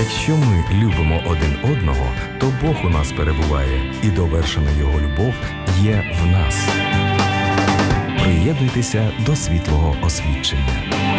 Якщо ми любимо один одного, то Бог у нас перебуває, і довершена Його любов є в нас. Приєднуйтеся до світлого освідчення.